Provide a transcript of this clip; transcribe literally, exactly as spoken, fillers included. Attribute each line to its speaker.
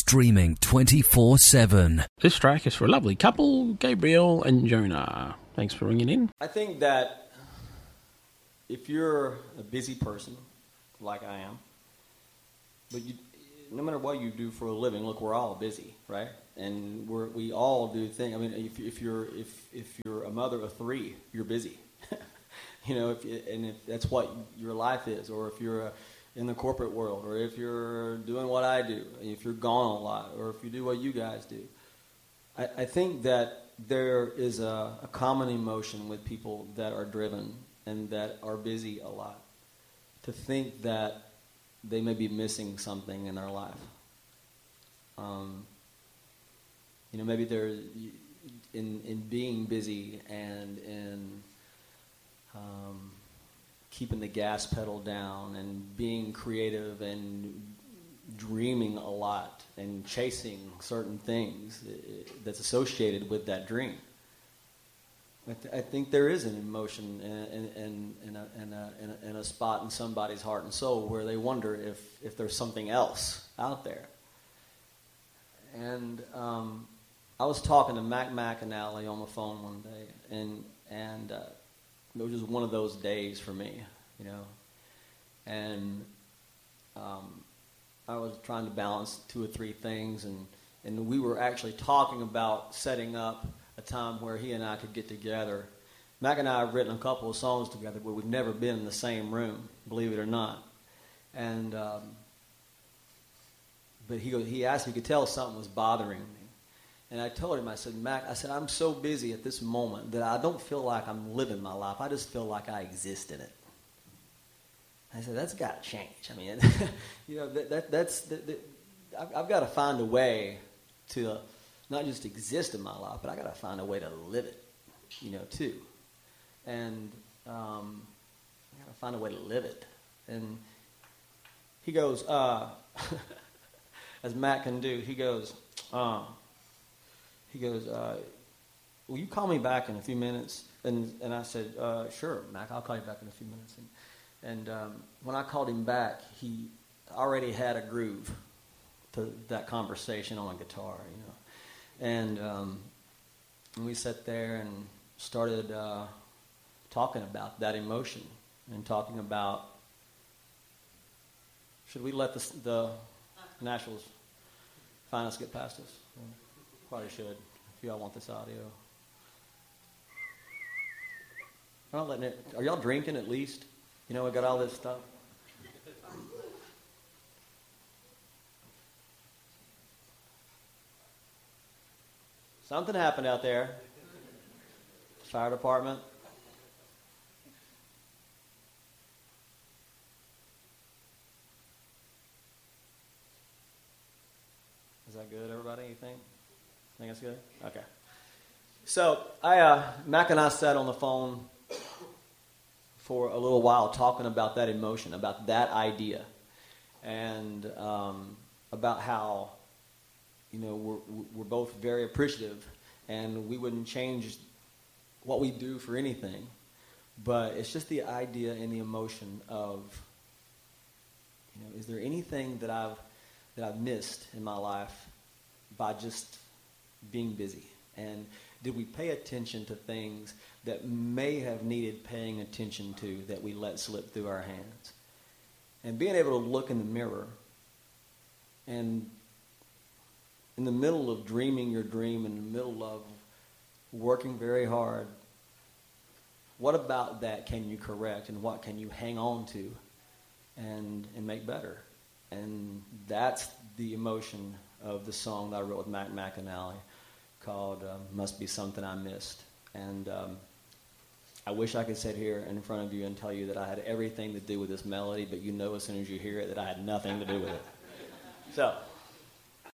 Speaker 1: streaming twenty-four seven.
Speaker 2: This track is for a lovely couple, Gabriel and Jonah. Thanks for ringing in.
Speaker 3: I think that if you're a busy person, like I am, but you, no matter what you do for a living, look, we're all busy, right? And we're, we all do things. I mean, if, if you're if if you're a mother of three, you're busy, you know. If and if that's what your life is, or if you're a, in the corporate world, or if you're doing what I do, if you're gone a lot, or if you do what you guys do, I, I think that there is a, a common emotion with people that are driven and that are busy a lot, to think that they may be missing something in their life. Um, you know, maybe they're in in being busy and in um, keeping the gas pedal down and being creative and dreaming a lot and chasing certain things that's associated with that dream. I, th- I think there is an emotion in, in, in, a, in, a, in, a, in a spot in somebody's heart and soul where they wonder if, if there's something else out there. And um, I was talking to Mac McAnally on the phone one day, and and uh, it was just one of those days for me, you know. And um, I was trying to balance two or three things, and, and we were actually talking about setting up a time where he and I could get together. Mac and I have written a couple of songs together, but we've never been in the same room, believe it or not. And um, but he goes, he asked me, he could tell something was bothering me. And I told him, I said, Mac, I said, I'm so busy at this moment that I don't feel like I'm living my life. I just feel like I exist in it. I said, that's got to change. I mean, you know, that, that that's, that, that, I've, I've got to find a way to uh, not just exist in my life, but I got to find a way to live it, you know, too. And um, I got to find a way to live it. And he goes, uh, as Matt can do, he goes, uh, he goes, uh, will you call me back in a few minutes? And and I said, uh, sure, Mac, I'll call you back in a few minutes. And, and um, when I called him back, he already had a groove to that conversation on a guitar, you know. And, um, and we sat there and started uh, talking about that emotion and talking about, should we let the, the Nationals finalists get past us? Probably should, if y'all want this audio. I'm not letting it, are y'all drinking at least? You know, we got all this stuff. Something happened out there. Fire department. Is that good, everybody, you think? Think that's good? Okay. So, I, uh, Mac and I sat on the phone for a little while talking about that emotion, about that idea, and um, about how, you know, we're, we're both very appreciative, and we wouldn't change what we do for anything, but it's just the idea and the emotion of, you know, is there anything that I've that I've missed in my life by just being busy? And did we pay attention to things that may have needed paying attention to that we let slip through our hands? And being able to look in the mirror and in the middle of dreaming your dream, in the middle of working very hard, what about that can you correct and what can you hang on to and and make better? And that's the emotion of the song that I wrote with Mac McAnally called um, Must Be Something I Missed. And um, I wish I could sit here in front of you and tell you that I had everything to do with this melody, but you know as soon as you hear it that I had nothing to do with it. So...